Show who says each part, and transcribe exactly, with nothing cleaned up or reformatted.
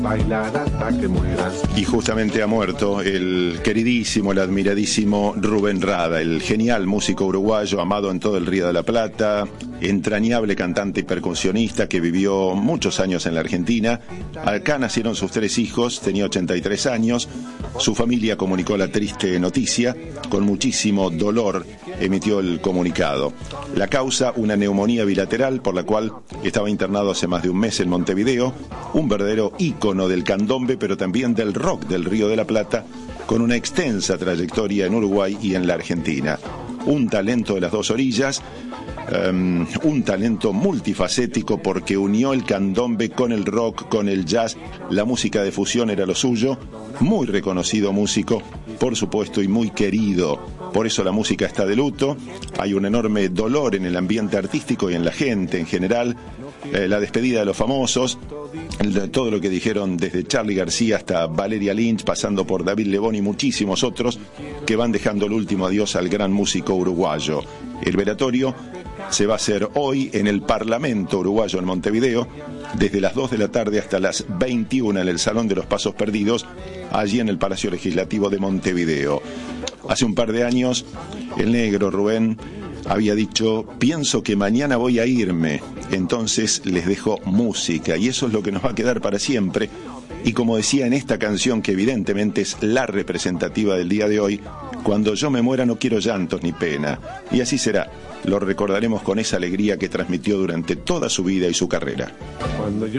Speaker 1: Bailar hasta que mueras.
Speaker 2: Y justamente ha muerto el queridísimo, el admiradísimo Rubén Rada, el genial músico uruguayo, amado en todo el Río de la Plata, entrañable cantante y percusionista que vivió muchos años en la Argentina. Acá nacieron sus tres hijos, tenía ochenta y tres años. Su familia comunicó la triste noticia, con muchísimo dolor emitió el comunicado. La causa, una neumonía bilateral por la cual estaba internado hace más de un mes en Montevideo, un verdadero ícono del candombe, pero también del rock del Río de la Plata, con una extensa trayectoria en Uruguay y en la Argentina. Un talento de las dos orillas, um, un talento multifacético porque unió el candombe con el rock, con el jazz, la música de fusión era lo suyo, muy reconocido músico, por supuesto, y muy querido. Por eso la música está de luto, hay un enorme dolor en el ambiente artístico y en la gente en general. Eh, la despedida de los famosos, el, todo lo que dijeron desde Charly García hasta Valeria Lynch, pasando por David Lebón y muchísimos otros que van dejando el último adiós al gran músico uruguayo. El velatorio se va a hacer hoy en el Parlamento uruguayo en Montevideo, desde las dos de la tarde hasta las veintiuna en el Salón de los Pasos Perdidos, allí en el Palacio Legislativo de Montevideo. Hace un par de años, el negro Rubén había dicho: pienso que mañana voy a irme, entonces les dejo música, y eso es lo que nos va a quedar para siempre. Y como decía en esta canción, que evidentemente es la representativa del día de hoy: cuando yo me muera no quiero llantos ni pena. Y así será, lo recordaremos con esa alegría que transmitió durante toda su vida y su carrera.
Speaker 1: Cuando yo